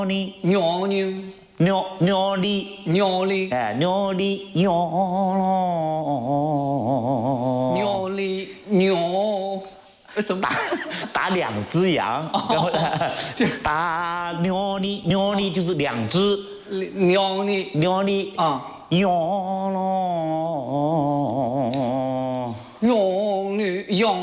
你鸟呢？ 鸟里鸟哩， 哎鸟里鸟咯， 鸟哩鸟，什么？ 打两只羊，然后这打鸟里就是两只鸟呢？ 鸟里啊， 羊咯。 鸟呢？鸟。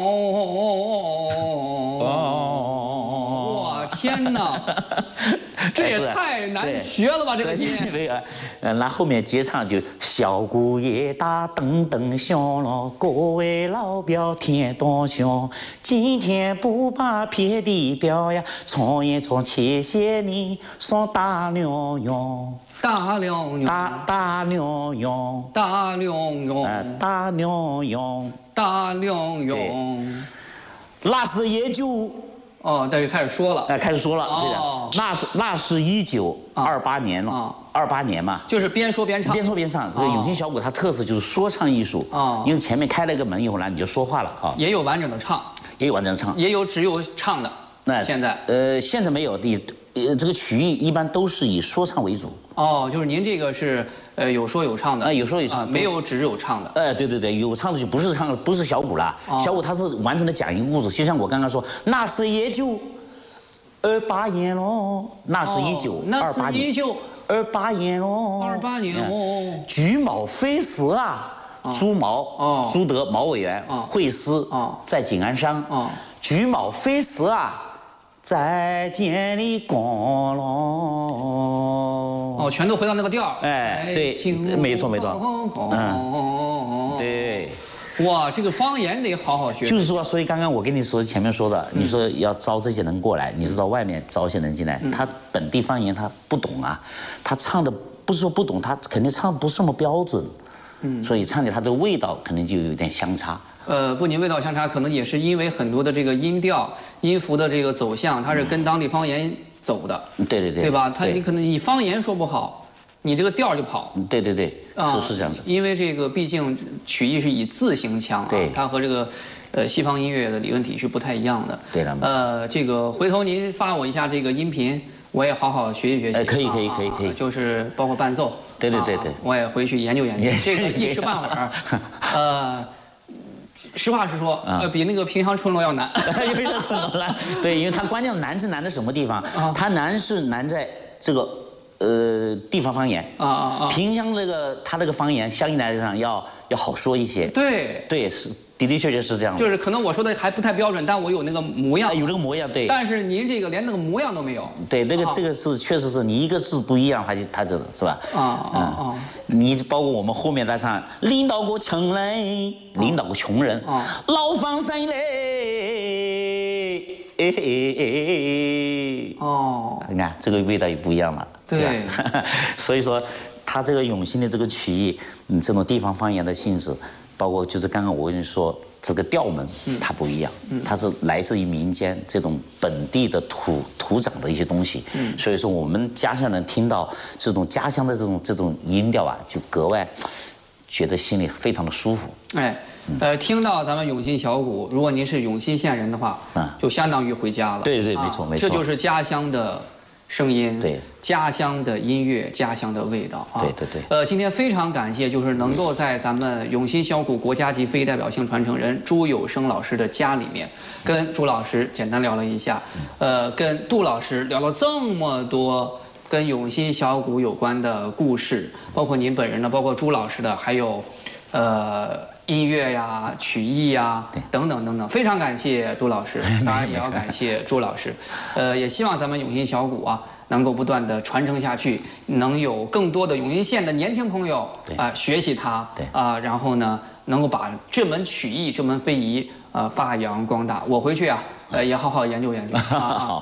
哇天哪！这也太难学了吧，这个音。 对啊，那后面接唱就小鼓也打噔噔响了，各位老表听多响，今天不把别的表呀，唱一唱，谢谢你说大牛羊， 大牛羊， 大牛羊， 大牛羊， 大牛羊， 大牛羊。 那是也就。 哦，这就开始说了。 开始说了，对的，那是1928年了，28年嘛， 就是边说边唱， 边说边唱。这个永兴小鼓它特色就是说唱艺术啊，因为前面开了一个门以后呢，你就说话了啊， 也有完整的唱， 也有完整的唱， 也有只有唱的。那现在现在没有的，这个曲艺一般都是以说唱为主。 哦，就是您这个是有说有唱的， 有说有唱， 没有只有唱的。 对，有唱的就不是唱，不是小鼓了，小鼓它是完整的讲一个故事，就像我刚刚说，那是也就28年咯，那是1928年，28年咯 ，28年哦， 菊毛飞丝啊，朱毛，朱德毛委员会师在景安山，菊毛飞丝啊。再见你光咯！ 哦，全都回到那个调。 对，没错。对。 哇，这个方言得好好学。 就是说，所以刚刚我跟你说前面说的，你说要招这些人过来，你知道外面招一些人进来，他本地方言他不懂啊，他唱的不是说不懂，他肯定唱不是那么标准，所以唱起来他的味道肯定就有点相差。 不仅味道相差，可能也是因为很多的这个音调、音符的这个走向，它是跟当地方言走的。对吧？你可能你方言说不好，你这个调就跑。对，是这样子。 因为这个毕竟曲艺是以字形腔啊，它和这个西方音乐的理论体系不太一样的。 对了。 这个回头您发我一下这个音频，我也好好学习。 可以。 就是包括伴奏。 对， 我也回去研究这个一时半会儿。实话实说，比那个平阳春罗要难。 比那春罗难，对，因为它关键难是难在什么地方？它难是难在这个地方方言萍乡它这个方言相对来讲要好说一些。对，是的确是这样。 就是可能我说的还不太标准，但我有那个模样。 有这个模样，对。 但是您这个连那个模样都没有。对， 这个是确实是你一个字不一样，它这是吧？你包括我们后面在唱，领导过穷人，领导过穷人，老方山嘞，你看这个味道也不一样了， 对。 所以说，他这个永兴的这个曲艺，这种地方方言的性质，包括就是刚刚我跟你说这个调门，它不一样，它是来自于民间这种本地的土长的一些东西，所以说我们家乡人听到这种家乡的这种音调啊，就格外觉得心里非常的舒服。 听到咱们永兴小鼓，如果您是永兴县人的话，就相当于回家了。 对，没错。 这就是家乡的声音， 对， 家乡的音乐，家乡的味道啊。 对。 今天非常感谢，就是能够在咱们永兴小鼓国家级非代表性传承人朱有生老师的家里面，跟朱老师简单聊了一下，跟杜老师聊了这么多跟永兴小鼓有关的故事，包括您本人的，包括朱老师的，还有音乐呀、曲艺呀等等，非常感谢杜老师，当然也要感谢朱老师，也希望咱们永兴小鼓啊能够不断的传承下去，能有更多的永兴县的年轻朋友学习它，然后呢能够把这门曲艺、这门非遗发扬光大。我回去啊也好好研究研究。